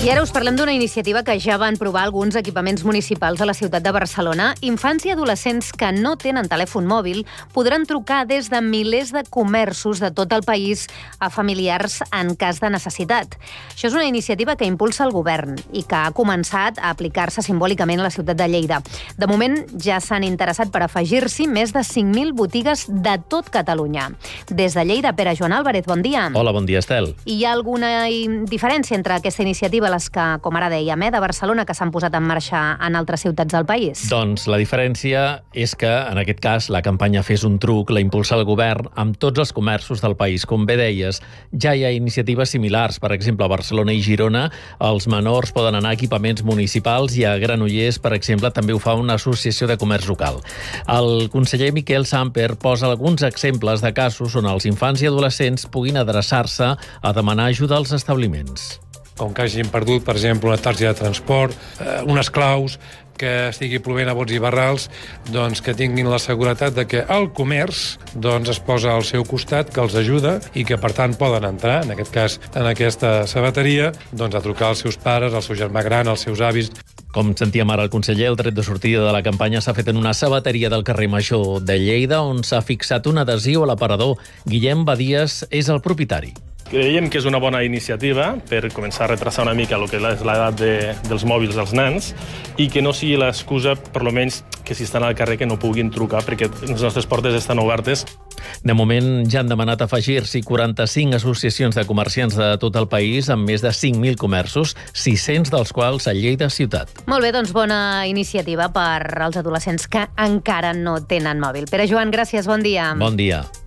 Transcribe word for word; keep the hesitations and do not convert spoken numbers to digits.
I ara us parlem d'una iniciativa que ja van provar alguns equipaments municipals a la ciutat de Barcelona. Infants i adolescents que no tenen telèfon mòbil podran trucar des de milers de comerços de tot el país a familiars en cas de necessitat. Això és una iniciativa que impulsa el govern i que ha començat a aplicar-se simbòlicament a la ciutat de Lleida. De moment ja s'han interessat per afegir-s'hi més de cinc mil botigues de tot Catalunya. Des de Lleida, Pere Joan Álvarez, bon dia. Hola, bon dia, Estel. I hi ha alguna diferència entre aquesta iniciativa, les que, com ara dèiem, eh, de Barcelona, que s'han posat en marxa en altres ciutats del país? Doncs la diferència és que, en aquest cas, la campanya Fes un truc la impulsa el govern amb tots els comerços del país. Com bé deies, ja hi ha iniciatives similars. Per exemple, a Barcelona i Girona, els menors poden anar a equipaments municipals i a Granollers, per exemple, també ho fa una associació de comerç local. El conseller Miquel Samper posa alguns exemples de casos on els infants i adolescents puguin adreçar-se a demanar ajuda als establiments. Com que hagin perdut, per exemple, una targeta de transport, eh, unes claus, que estigui plovent a bots i barrals, doncs que tinguin la seguretat de que el comerç doncs, es posa al seu costat, que els ajuda i que, per tant, poden entrar, en aquest cas, en aquesta sabateria, doncs, a trucar als seus pares, al seu germà gran, als seus avis. Com sentíem ara el conseller, el tret de sortida de la campanya s'ha fet en una sabateria del carrer Major de Lleida, on s'ha fixat un adhesiu a l'aparador. Guillem Badies és el propietari. Creiem que és una bona iniciativa per començar a retrasar una mica el que és l'edat de, dels mòbils dels nens i que no sigui l'excusa, per almenys, que si estan al carrer que no puguin trucar perquè les nostres portes estan obertes. De moment ja han demanat afegir-s'hi quaranta-cinc associacions de comerciants de tot el país amb més de cinc mil comerços, sis-cents dels quals a Lleida ciutat. Molt bé, doncs bona iniciativa per als adolescents que encara no tenen mòbil. Pere Joan, gràcies, bon dia. Bon dia.